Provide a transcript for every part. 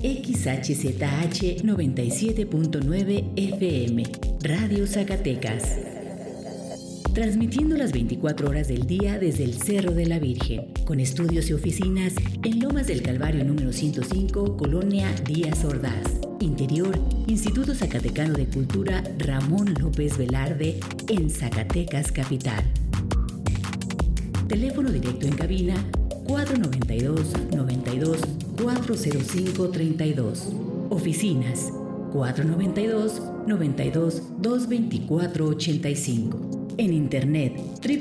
XHZH 97.9 FM, Radio Zacatecas. Transmitiendo las 24 horas del día desde el Cerro de la Virgen, con estudios y oficinas en Lomas del Calvario número 105, Colonia Díaz Ordaz. Interior, Instituto Zacatecano de Cultura Ramón López Velarde, en Zacatecas Capital. Teléfono directo en cabina 492-92-405-32. Oficinas 492-92-224-85. En internet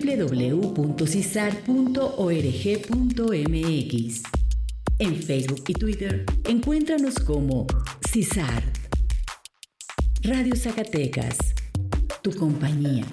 www.cisar.org.mx. En Facebook y Twitter encuéntranos como CISAR. Radio Zacatecas, tu compañía.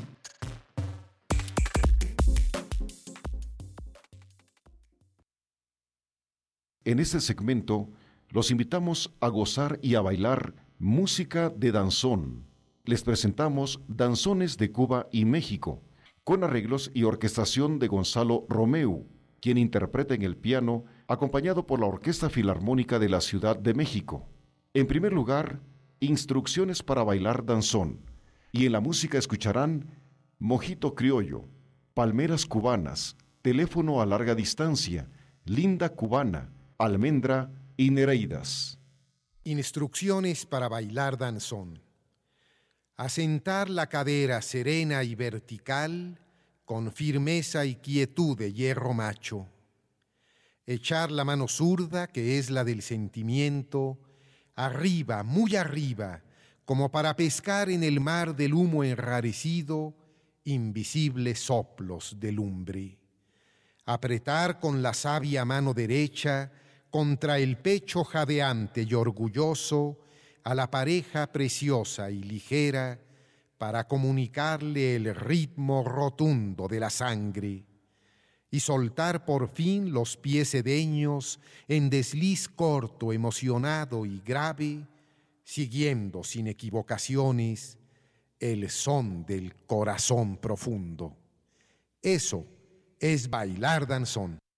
En este segmento, los invitamos a gozar y a bailar música de danzón. Les presentamos Danzones de Cuba y México, con arreglos y orquestación de Gonzalo Romeu, quien interpreta en el piano, acompañado por la Orquesta Filarmónica de la Ciudad de México. En primer lugar, instrucciones para bailar danzón, y en la música escucharán Mojito Criollo, Palmeras Cubanas, Teléfono a Larga Distancia, Linda Cubana, Almendra y Nereidas. Instrucciones para bailar danzón. Asentar la cadera serena y vertical con firmeza y quietud de hierro macho. Echar la mano zurda, que es la del sentimiento, arriba, muy arriba, como para pescar en el mar del humo enrarecido invisibles soplos de lumbre. Apretar con la sabia mano derecha contra el pecho jadeante y orgulloso a la pareja preciosa y ligera para comunicarle el ritmo rotundo de la sangre y soltar por fin los pies edeños en desliz corto, emocionado y grave, siguiendo sin equivocaciones el son del corazón profundo. Eso es bailar danzón.